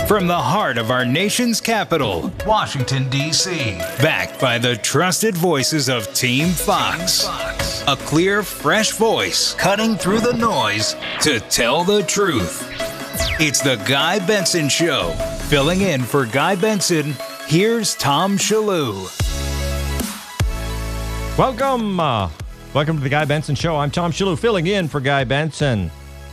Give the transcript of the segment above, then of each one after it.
From the heart of our nation's capital, Washington, D.C., backed by the trusted voices of Team Fox. A clear, fresh voice cutting through the noise to tell the truth. It's the Guy Benson Show. Filling in for Guy Benson, here's Tom Shillue. Welcome to the Guy Benson Show. I'm Tom Shillue, filling in for Guy Benson.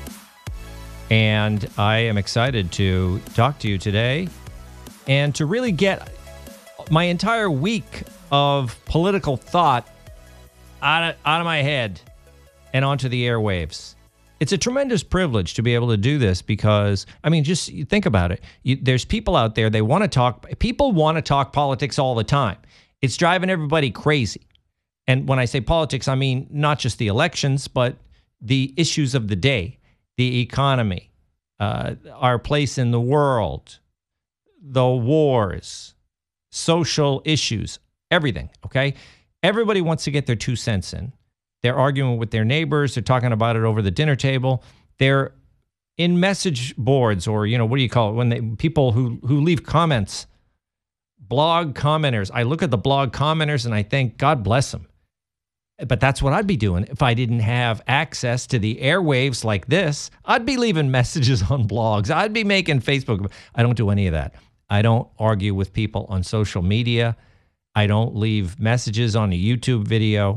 And I am excited to talk to you today and to really get my entire week of political thought out of my head and onto the airwaves. It's a tremendous privilege to be able to do this because, I mean, just think about it. There's people out there, people want to talk politics all the time. It's driving everybody crazy. And when I say politics, I mean not just the elections, but the issues of the day. The economy, our place in the world, the wars, social issues, everything, okay? Everybody wants to get their 2 cents in. They're arguing with their neighbors. They're talking about it over the dinner table. They're in message boards or, what do you call it? People who leave comments, blog commenters. I look at the blog commenters and I think, God bless them. But that's what I'd be doing if I didn't have access to the airwaves like this. I'd be leaving messages on blogs. I'd be making Facebook. I don't do any of that. I don't argue with people on social media. I don't leave messages on a YouTube video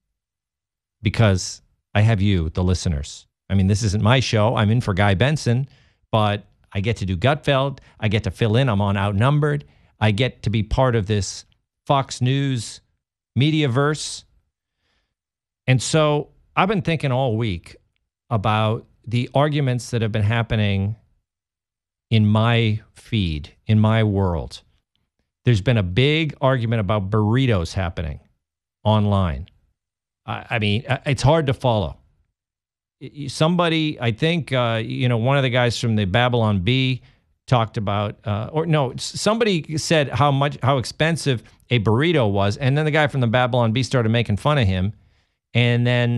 because I have you, the listeners. I mean, this isn't my show. I'm in for Guy Benson, but I get to do Gutfeld. I get to fill in. I'm on Outnumbered. I get to be part of this Fox News mediaverse. And so I've been thinking all week about the arguments that have been happening in my feed, in my world. There's been a big argument about burritos happening online. I mean, it's hard to follow. Somebody, I think, one of the guys from the Babylon Bee talked about, somebody said how expensive a burrito was. And then the guy from the Babylon Bee started making fun of him. And then,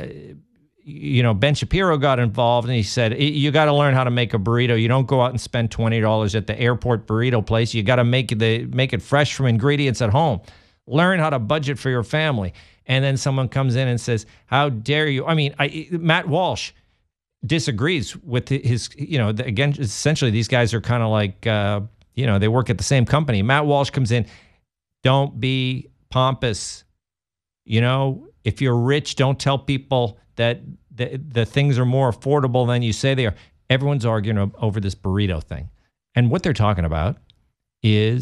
Ben Shapiro got involved and he said, you got to learn how to make a burrito. You don't go out and spend $20 at the airport burrito place. You got to make it fresh from ingredients at home. Learn how to budget for your family. And then someone comes in and says, how dare you? I mean, Matt Walsh disagrees with his, again, essentially these guys are kind of like, they work at the same company. Matt Walsh comes in, don't be pompous, If you're rich, don't tell people that the things are more affordable than you say they are. Everyone's arguing over this burrito thing. And what they're talking about is